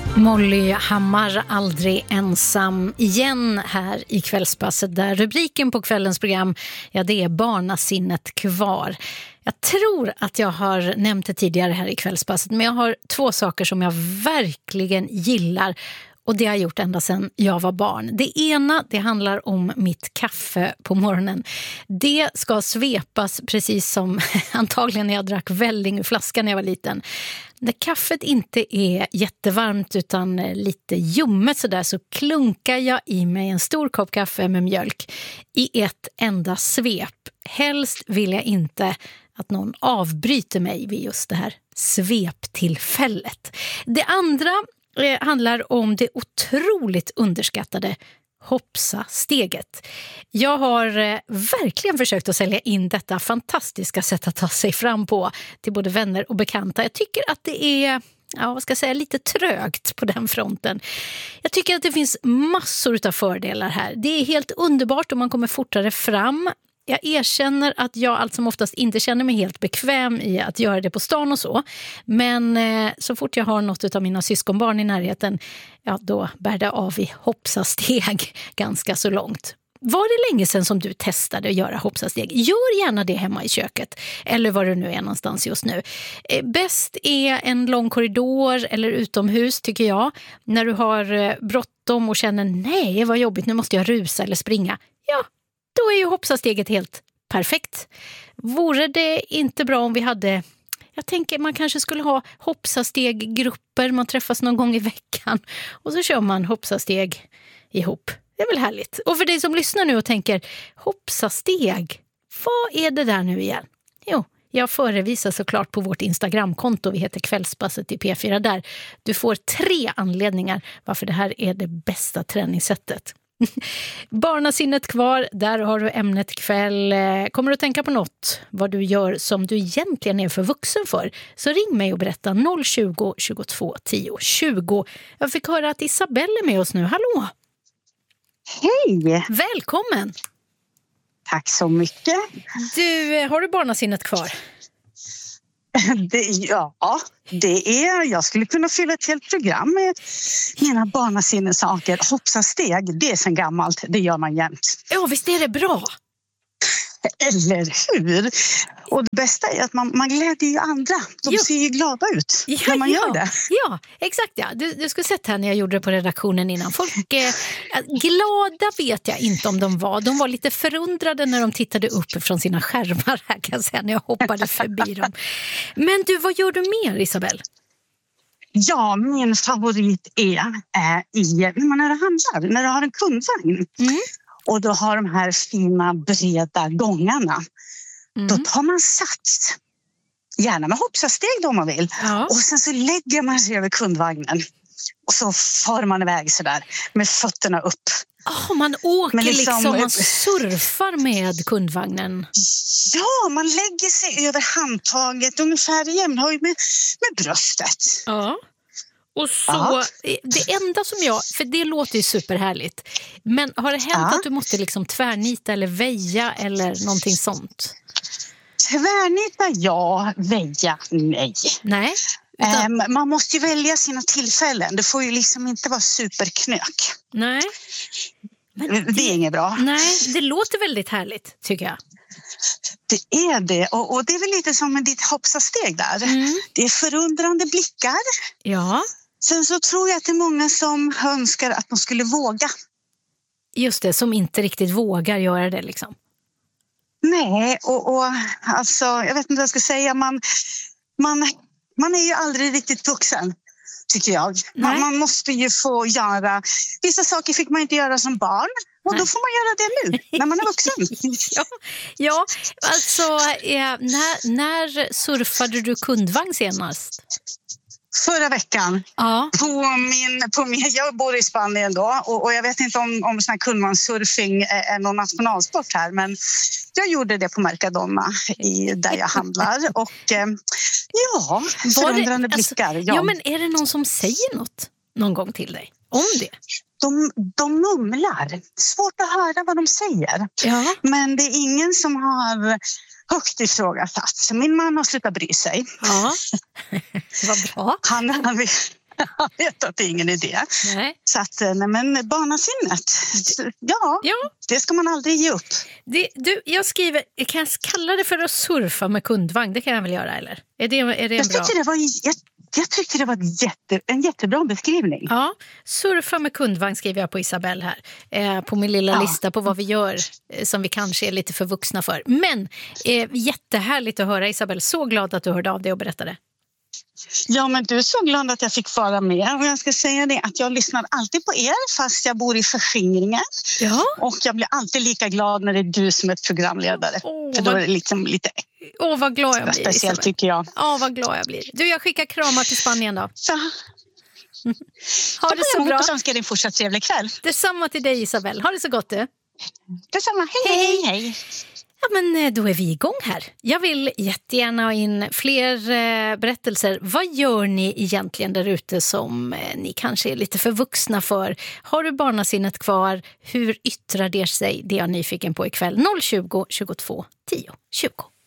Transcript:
Molly Hammar, aldrig ensam igen här i Kvällspasset, där rubriken på kvällens program, ja, det är Barnasinnet kvar. Jag tror att jag har nämnt det tidigare här i Kvällspasset, men jag har två saker som jag verkligen gillar. Och det har jag gjort ända sedan jag var barn. Det ena, det handlar om mitt kaffe på morgonen. Det ska svepas precis som antagligen när jag drack välling ur flaskan när jag var liten. När kaffet inte är jättevarmt utan lite ljummet sådär, så klunkar jag i mig en stor kopp kaffe med mjölk i ett enda svep. Helst vill jag inte att någon avbryter mig vid just det här sveptillfället. Det andra handlar om det otroligt underskattade Hopsa-steget. Jag har verkligen försökt att sälja in detta fantastiska sätt att ta sig fram på till både vänner och bekanta. Jag tycker att det är, ja, vad ska jag säga, lite trögt på den fronten. Jag tycker att det finns massor av fördelar här. Det är helt underbart om man kommer fortare fram. Jag erkänner att jag allt som oftast inte känner mig helt bekväm i att göra det på stan och så. Men så fort jag har något av mina syskonbarn i närheten, ja, då bär det av i hoppsasteg ganska så långt. Var det länge sedan som du testade att göra hoppsasteg? Gör gärna det hemma i köket, eller var du nu är någonstans just nu. Bäst är en lång korridor eller utomhus, tycker jag. När du har bråttom och känner, nej vad jobbigt, nu måste jag rusa eller springa. Ja, då är ju hoppsasteget helt perfekt. Vore det inte bra om vi hade, jag tänker man kanske skulle ha hoppsasteggrupper, man träffas någon gång i veckan och så kör man hoppsasteg ihop. Det är väl härligt. Och för dig som lyssnar nu och tänker, hoppsasteg, vad är det där nu igen? Jo, jag förevisar såklart på vårt Instagramkonto, vi heter Kvällspasset i P4 där. Du får 3 anledningar varför det här är det bästa träningssättet. Barnasinnet kvar, där har du ämnet ikväll. Kommer du att tänka på något, vad du gör som du egentligen är för vuxen för, så ring mig och berätta 020 22 10 20. Jag fick höra att Isabelle är med oss nu. Hallå! Hej! Välkommen! Tack så mycket. Du, har du barnasinnet kvar? Jag skulle kunna fylla ett helt program med mina barnasinnesaker. Hoppsasteg, det är sen gammalt, det gör man jämt. Ja, visst är det bra? Eller hur? Och det bästa är att man glädjer ju andra. De ser ju glada ut när man gör det. Ja, exakt. Ja. Du skulle sett här när jag gjorde det på redaktionen innan. Folk glada vet jag inte om de var. De var lite förundrade när de tittade upp från sina skärmar här, kan jag säga, när jag hoppade förbi dem. Men du, vad gör du mer, Isabelle? Ja, min favorit är när du handlar, när du har en kundvagn. Och då har de här fina breda gångarna. Då tar man sats. Gärna med hoppsasteg då om man vill. Ja. Och sen så lägger man sig över kundvagnen. Och så far man iväg sådär med fötterna upp. Man åker man surfar med kundvagnen. Ja, man lägger sig över handtaget ungefär jämnhöjd med bröstet. Ja. Och så, det enda som för det låter ju superhärligt. Men har det hänt att du måste liksom tvärnita eller väja eller någonting sånt? Tvärnita, ja. Väja, nej. Nej? Man måste ju välja sina tillfällen. Det får ju liksom inte vara superknök. Nej. Men det är inget bra. Nej, det låter väldigt härligt, tycker jag. Det är det. Och det är väl lite som med ditt hoppsasteg där. Det är förundrande blickar. Ja. Sen så tror jag att det är många som önskar att de skulle våga. Just det, som inte riktigt vågar göra det liksom. Nej, och alltså, jag vet inte vad jag ska säga. Man är ju aldrig riktigt vuxen, tycker jag. Man måste ju få göra... Vissa saker fick man inte göra som barn. Och då får man göra det nu, när man är vuxen. ja, alltså, när surfade du kundvagn senast? Förra veckan, på min, jag bor i Spanien då och jag vet inte om sån här kundvagnssurfing är någon nationalsport här, men jag gjorde det på Mercadona där jag handlar och förändrande blickar. Ja, men är det någon som säger något någon gång till dig om det? De mumlar. Svårt att höra vad de säger. Ja. Men det är ingen som har högt ifrågasatt. Min man har slutat bry sig. Ja, vad bra. Jag vet att det är ingen idé. Nej. Så att, nej men barnasinnet, ja, det ska man aldrig ge upp. Jag skriver, kan jag kalla det för att surfa med kundvagn? Det kan jag väl göra, eller? Är det en bra? Jag tyckte det var en jättebra beskrivning. Ja, surfa med kundvagn skriver jag på Isabelle här. På min lilla lista på vad vi gör som vi kanske är lite för vuxna för. Men jättehärligt att höra, Isabelle. Så glad att du hörde av dig och berättade. Ja, men du är så glad att jag fick vara med. Och jag ska säga det att jag lyssnar alltid på er fast jag bor i förskingringen. Ja. Och jag blir alltid lika glad när det är du som är programledare. För då är det liksom lite vad glad jag blir, speciellt, Isabelle. Tycker jag. Vad glad jag blir. Du, jag skickar kramar till Spanien då. Så. Ha det så bra. Jag önskar dig en fortsatt trevlig kväll. Detsamma till dig, Isabelle. Ha det så gott, du. Detsamma. Hej. Ja, men då är vi igång här. Jag vill jättegärna ha in fler berättelser. Vad gör ni egentligen där ute som ni kanske är lite för vuxna för? Har du barnasinnet kvar? Hur yttrar det sig? Det är jag nyfiken på ikväll. 020 22 10 20.